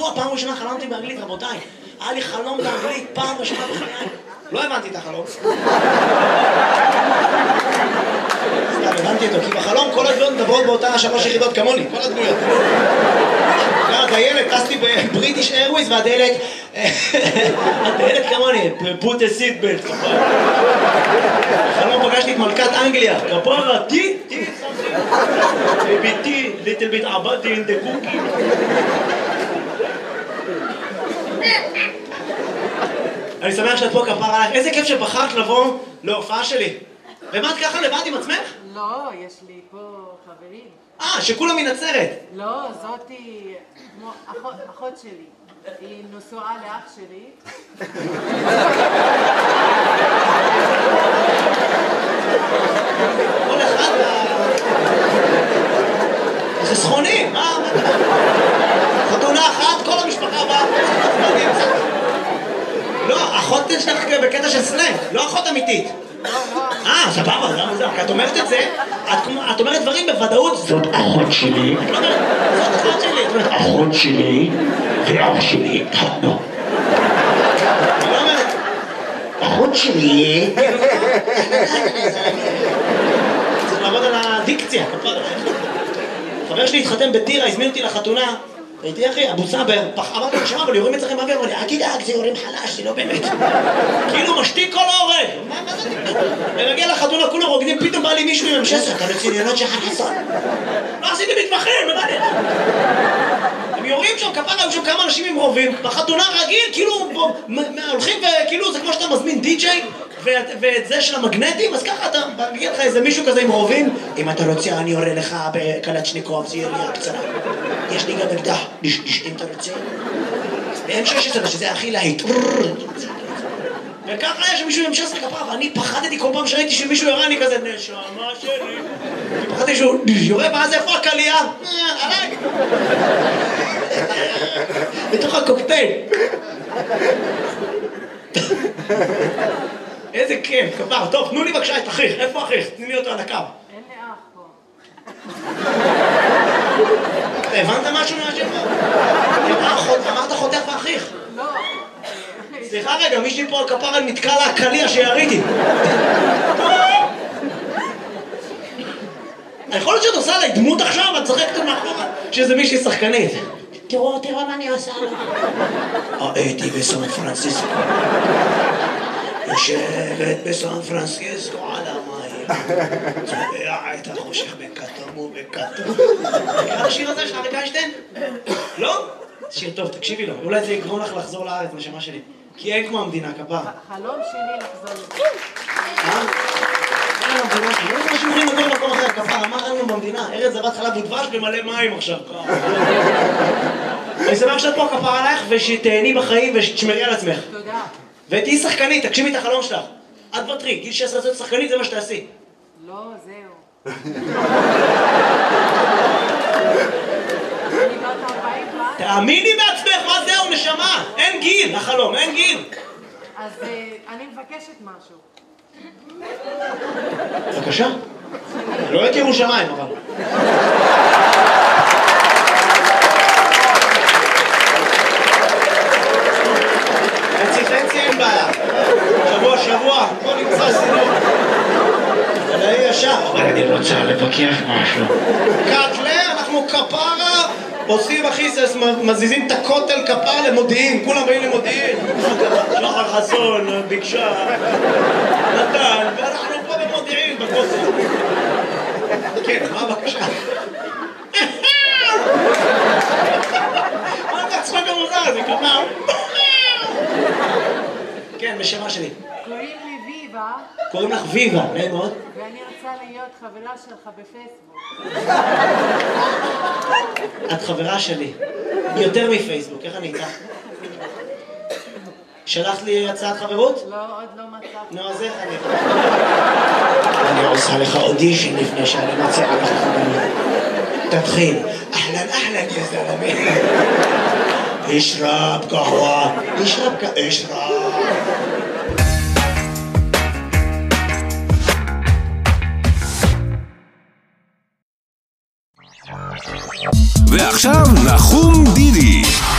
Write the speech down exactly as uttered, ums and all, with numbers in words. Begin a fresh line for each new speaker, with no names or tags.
שבוע, פעם ראשונה חלמתי באנגלית, רבותיי. היה לי חלום באנגלית, פעם ראשונה בחיי. לא הבנתי את החלום. סתם, הבנתי אותו, כי בחלום כל הדמויות מדברות באותה שלוש יחידות כמוני, כל הדמויות. הדיילת, טסתי בבריטיש איירוויז, והדיילת... הדיילת כמוני, put a seat belt. בחלום פגשתי את מלכת אנגליה, כפרה, טי, טי, ביתי, ליטל ביט עבדי in the cookie. אני שמח שאת פה כפרה עליך. איזה כיף שבחרת לבוא להופעה שלי. ובאת ככה לבד עם עצמך?
לא, יש לי פה חברים.
אה, שכולם מנצרת.
לא, זאתי כמו אחות, אחות שלי. היא נשואה לאח שלי.
כל אחד... זה סכוני, מה? חתונה אחת, כל המשפחה באה. לא, אחות שלך בקטע של סלנג, לא אחות אמיתית. אה, סבבה, זה מוזר, כי את אומרת את זה, את אומרת דברים בוודאות.
זאת אחות שלי.
את לא אומרת, זאת אחות שלי.
אחות שלי ואח שלי התחתנו.
את לא אומרת,
אחות שלי...
צריך לעבוד על הדיקציה, כפר. חבר שלי התחתן בטירה, הזמין אותי לחתונה. הייתי אחי, אבו סאבר, אמרתי לו, שמה, אבל יורים אצלכם אוויר, אמר לי, אל תדאג, זה יורים חלש, זה לא באמת. כאילו משתיק כל ההורג. מה זה תקדם? אני מגיע לחתונה, כולם רוקדים, פתאום בא לי מישהו עם המשסר, אתה רציניות שחר חסון. לא עשיתי מתמחים, מה לי? הם יורים שם, כפר, היו שם כמה אנשים עם רובים, בחתונה רגיל, כאילו, הולכים וכאילו, זה כמו שאתה מזמין די-ג'יי, ואת זה של המגנטים, אז ככה אתה מגיע לך איזה מישהו כזה עם רובים, אם אתה רוצה, אני יורה לך בקלצ'ניקוב, זה ירייה קצרה. יש לי גם אקדח, אם אתה רוצה. ב-אם שש עשרה, שזה הכי להיט. וככה היה שמישהו עם שש עשרה כפה, ואני פחדתי כל פעם שראיתי שמישהו יורה, אני כזה, נשמה שלי. פחדתי שהוא יורה, ואז איפה הקלייה? עליי. בתוך הקוקטייל. איזה כיף, כפר. טוב, תנו לי בבקשה את אחיך. איפה אחיך? תני לי אותו על הקו.
אין לי אח פה.
אתה הבנת משהו מהשם פה? אמרת חותך ואחיך.
לא.
סליחה רגע, מישהי פה על כפר נתקע לה הקליע שיריתי. יכול להיות שאת עושה עליי דמות עכשיו, את צחקת מאחורה שזה מישהי שחקנית. תראו, תראו מה אני עושה לה. הייתי בסן פרנסיסקו. יושבת בסן פרנסיסקו על המים. צובע את החושך בכתום ובכתום. מכירה את השיר הזה של אריק איינשטיין? לא? שיר טוב, תקשיבי לו. אולי זה יגרום לך לחזור לארץ, נשמה שלי. כי אין כמו המדינה, כפר.
חלום שלי לחזור לפה.
אה? אין לנו במדינה, לא יודע שאתם יכולים לגור במקום אחר, כפר. אמר לנו במדינה, ארץ זבת חלב ודבש במלא מים עכשיו. אני שמח שאת פה כפר עלייך ושתהני בחיים ושתשמרי על עצמך.
תודה.
ותהי שחקנית, תגשימי את החלום שלך. את בטרי, גיל שש עשרה להיות שחקנית זה מה שתעשי.
לא, זהו.
תאמיני בעצמך, מה זהו נשמה? אין גיל, החלום, אין גיל.
אז אני מבקשת משהו.
בבקשה. לא את ירושלים, אבל. חצי חצי אין בעיה. שבוע שבוע, בוא נמצא סידור. זה לא ישר.
אני רוצה לבקש משהו.
קטלה, אנחנו כפרה. עושים אחיסס, מזיזים את הכותל כפר למודיעין, כולם באים למודיעין. שחר חסון, ביקשה, נתן, ואנחנו פה במודיעין, בכותל. כן, מה הבקשה? מה אתה צחוק המוזר הזה, כפר? כן, בשמה שלי.
קוראים לי ויבה.
קוראים לך ויבה, נעים מאוד.
ואני רוצה להיות חברה שלך בפייסבוק.
את חברה שלי. יותר מפייסבוק, איך אני איתך? שלחת לי הצעת חברות?
לא, עוד לא מצאתי.
נו, אז איך אני... אני עושה לך אודישן לפני שאני מציעה לך חברות. תתחיל. אהלן, אהלן, יא זלמי. אשרב קהווה. אשרב קהווה. אשרב.
ועכשיו נחום דידי.